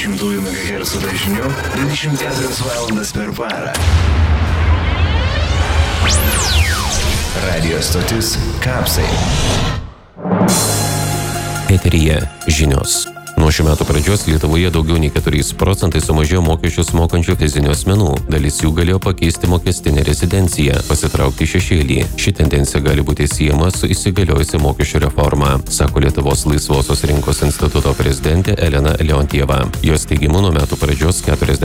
102,2 MHz dažniu 24 valandas per parą. Radio stotis Kapsai. Eteryje žinios. Nuo šių metų pradžios Lietuvoje daugiau nei 4% sumažėjo mokesčius mokančių fizinių asmenų. Dalis jų galėjo pakeisti mokestinę rezidenciją, pasitraukti šešėlį. Ši tendencija gali būti siejama su įsigaliojusia mokesčių reforma, sako Lietuvos laisvosios rinkos instituto prezidentė Elena Leontieva. Jos teigimu, nuo metų pradžios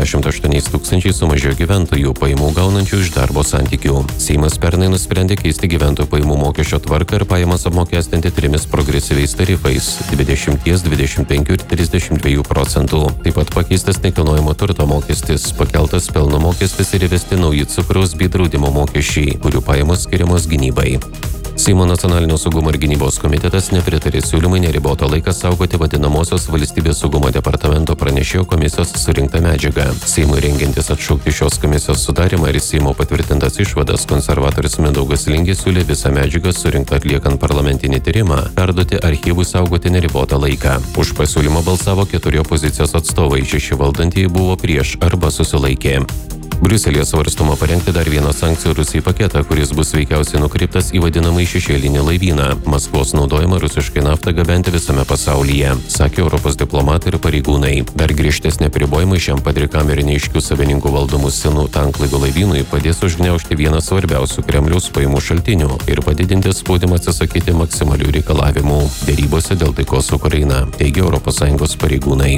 48 tūkstančiai sumažėjo gyventojų pajamų gaunančių iš darbo santykių. Seimas pernai nusprendė keisti gyventojų pajamų mokesčio tvarką ir pajamas apmokestinti 3 progresyviais tarifais – 20, 25 ir 32 procentų. Taip pat pakeistas nekilnojamo turto mokestis, pakeltas pelno mokestis ir įvesti nauji cukraus bei draudimo mokesčiai, kurių pajamos skiriamos gynybai. Seimo nacionalinio saugumo ir gynybos komitetas nepritarė siūlymui neribotą laiką saugoti vadinamosios valstybės saugumo departamento pranešėjo komisijos surinktą medžiagą. Seimui rengiantis atšaukti šios komisijos sudarimą ir Seimo patvirtintas išvadas, konservatorius Mindaugas Lingė siūlė visą medžiagą surinktą atliekant parlamentinį tyrimą perduoti archyvui saugoti neribotą laiką. Už pasiūlymą balsavo 4 opozicijos atstovai, 6 valdantieji buvo prieš arba susilaikė. Briuselyje svarstoma parengti dar vieną sankcijų Rusijai paketą, kuris bus veikiausiai nukreiptas į vadinamąjį šešėlinį laivyną – Maskvos naudojimą rusiškai naftą gabenti visame pasaulyje, sakė Europos diplomatai ir pareigūnai. Dar griežtesni apribojimai šiam padrikam ir neiškių savininkų valdomų senų tanklaivių laivynui padės užgniaužti vieną svarbiausių Kremliaus pajamų šaltinių ir padidinti spaudimą atsisakyti maksimalių reikalavimų derybose dėl taikos su Ukraina, teigia ES pareigūnai.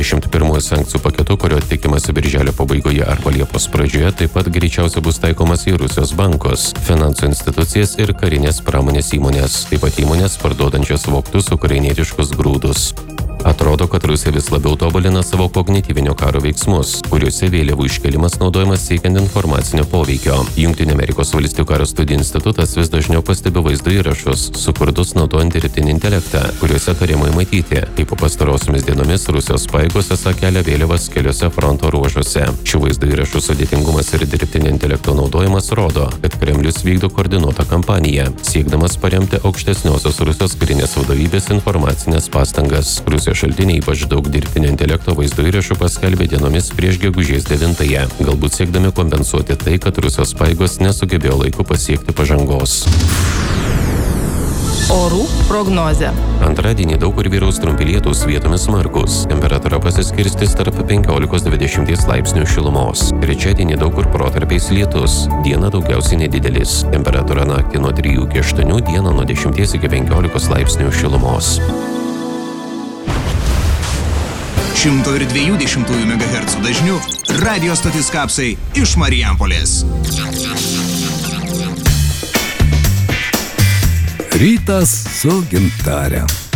21 sankcijų paketu, kurio tikimasi birželio pabaigoje arba Liepos pradžioje, taip pat greičiausiai bus taikomas į Rusijos bankus, finansų institucijas ir karinės pramonės įmonės, taip pat įmonės parduodančias vogtus ukrainietiškus grūdus. Atrodo, kad Rusija vis labiau tobulina savo kognityvinio karo veiksmus, kuriuose vėliavų iškelimas naudojamas siekiant informacinio poveikio. Jungtinių Amerikos valstijų karo studijų institutas vis dažniau pastebi vaizdo įrašus, sukurtus naudojant dirbtinį intelektą, kuriuose tariamai matyti, kaip pastarosiomis dienomis Rusijos pajėgos esą kelia vėliavas keliose fronto ruožuose. Šių vaizdo įrašų sudėtingumas ir dirbtinio intelekto naudojimas rodo, kad Kremlius vykdo koordinuotą kampaniją, siekdamas paremti aukštesniosios Rusijos karinės vadovybės informacinės pastangas. Rusijos šaltiniai ypač daug dirbtinio intelekto vaizdo įrašų paskelbė dienomis prieš gegužės 9-ąją, galbūt siekdami kompensuoti tai, kad Rusijos pajėgos nesugebėjo laiku pasiekti pažangos. Orų prognozė. Antradienį daug kur vyraus trumpi lietūs, vietomis smarkūs. Temperatūra pasiskirstys tarp 15–20 laipsnių šilumos. Trečiadienį daug kur protarpiais lietus. Diena daugiausiai nedidelis. Temperatūra naktį nuo 3 iki 8, dieną nuo 10 iki 15 laipsnių šilumos. 102,2 MHz dažniu radio stotis Kapsai iš Marijampolės. Rytas su Gintare.